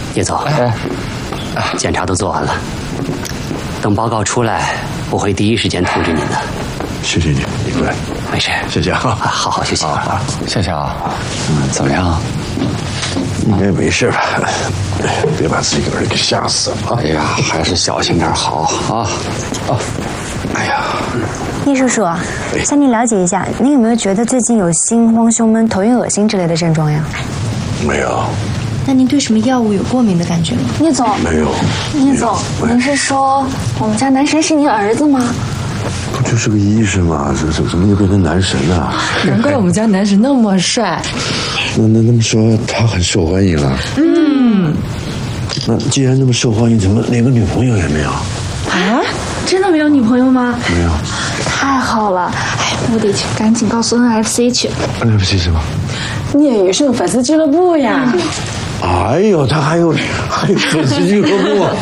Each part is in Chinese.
叶总，检查都做完了，等报告出来，我会第一时间通知您的。 谢谢你，李贵。 没事， 谢谢啊， 好好休息啊。 谢谢啊。怎么样？ 应该没事吧？别把自己个儿给吓死了啊！ 哎呀，还是小心点好啊！ 哎呀， 叶叔叔，向您了解一下，您有没有觉得最近有心慌、胸闷、头晕、恶心之类的症状呀？ 没有。 那您对什么药物有过敏的感觉吗？ 聂总， 没有。 聂总，您是说我们家男神是您儿子吗？ 不就是个医生吗？怎么又变成男神了？ 难怪我们家男神那么帅。 那么说他很受欢迎了。那既然那么受欢迎，怎么连个女朋友也没有？ 啊，真的没有女朋友吗？ 没有。 太好了，哎，我得去赶紧告诉 NFC 去。 NFC 什么？ 聂宇胜粉丝俱乐部呀。 哎呦，他还有粉丝俱乐部啊！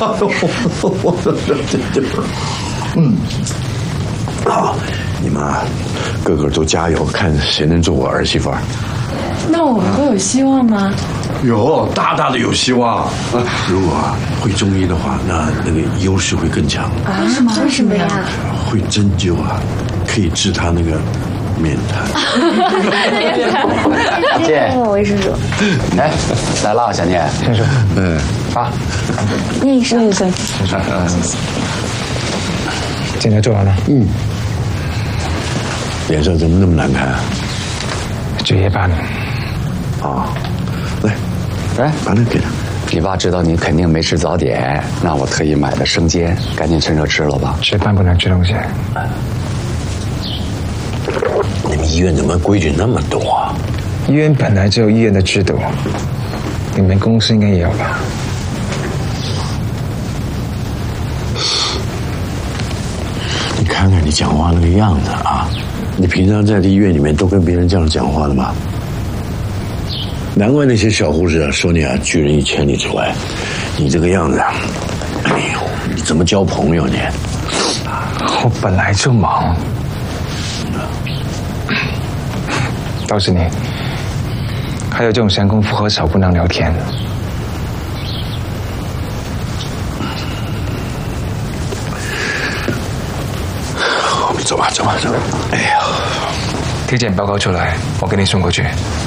好，你们啊，个个都加油，看谁能做我儿媳妇儿。 那我们都有希望吗？ 有，大大的有希望啊！如果会中医的话，那个优势会更强。 为什么？为什么呀？ 会针灸啊，可以治他那个面瘫。 姐， 我叔叔。 哎，来了，小聂先生。啊， 聂医生。 检查做完了。 脸上怎么那么难看啊？ 值夜班。 啊，来，把那给他。 你爸知道你肯定没吃早点，那我特意买的生煎，赶紧趁热吃了吧。 值班不能吃东西。 你们医院怎么规矩那么多啊？ 医院本来就有医院的制度，你们公司应该也有吧？ 你看看你讲话那个样子啊，你平常在这医院里面都跟别人这样讲话的吗？难怪那些小护士啊说你啊拒人于千里之外，你这个样子，哎呦，你怎么交朋友呢？ 我本来就忙，倒是你，还有这种闲工夫和小姑娘聊天。 走吧。哎呀， 体检报告出来，我给你送过去。